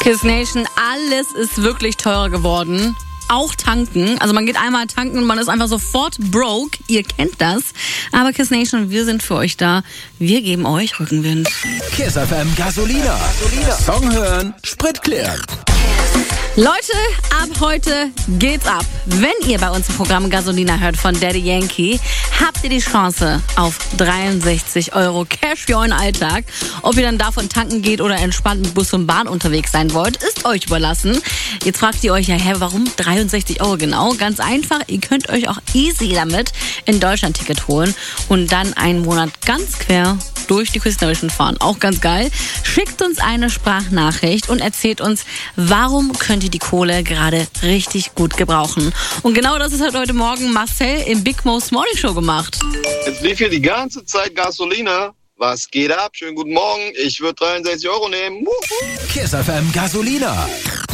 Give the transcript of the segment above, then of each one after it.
Kiss Nation, alles ist wirklich teurer geworden. Auch tanken. Also man geht einmal tanken und man ist einfach sofort broke. Ihr kennt das. Aber Kiss Nation, wir sind für euch da. Wir geben euch Rückenwind. Kiss FM Gasolina. Song hören, Sprit klären. Leute, ab heute geht's ab. Wenn ihr bei uns im Programm Gasolina hört von Daddy Yankee, habt ihr die Chance auf 63 € Cash für euren Alltag. Ob ihr dann davon tanken geht oder entspannt mit Bus und Bahn unterwegs sein wollt, ist euch überlassen. Jetzt fragt ihr euch ja, warum 63 € genau? Ganz einfach, ihr könnt euch auch easy damit ein Deutschland-Ticket holen und dann einen Monat ganz quer durch die Kiss Nation fahren. Auch ganz geil. Schickt uns eine Sprachnachricht und erzählt uns, warum könnt ihr die Kohle gerade richtig gut gebrauchen. Und genau das hat heute Morgen Marcel im Big Mo's Morning Show gemacht. Jetzt lief hier die ganze Zeit Gasolina. Was geht ab? Schönen guten Morgen. Ich würde 63 € nehmen. Kiss FM Gasolina.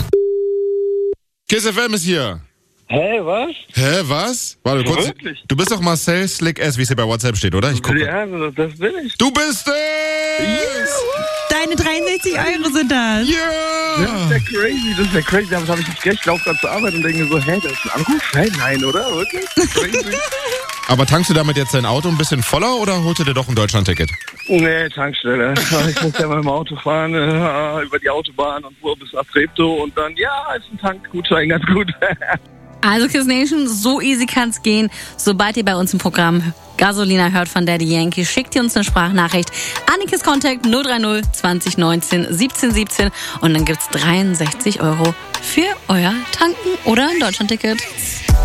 Kiss FM ist hier. Hä, was? Hä, was? Warte kurz. Wirklich? Du bist doch Marcel Slick S, wie es hier bei WhatsApp steht, oder? Ich gucke. Ja, das bin ich. Du bist es! Deine 63 € sind das. Ja! Das ist ja crazy. Damit habe ich nicht recht. Ich laufe gerade zur Arbeit und denke mir so, hä, das ist ein Anruf? Hä, nein, oder? Wirklich? Crazy. Aber tankst du damit jetzt dein Auto ein bisschen voller oder holst du dir doch ein Deutschland-Ticket? Nee, Tankstelle. Ich muss ja mal im Auto fahren, über die Autobahn und bis nach Treptow und dann, ja, ist ein Tankgutschein ganz gut. Also Kiss Nation, so easy kann's gehen. Sobald ihr bei uns im Programm Gasolina hört von Daddy Yankee, schickt ihr uns eine Sprachnachricht an den Kiss Contact 030 2019 17 17 und dann gibt's 63 € für euer Tanken oder ein Deutschland-Ticket.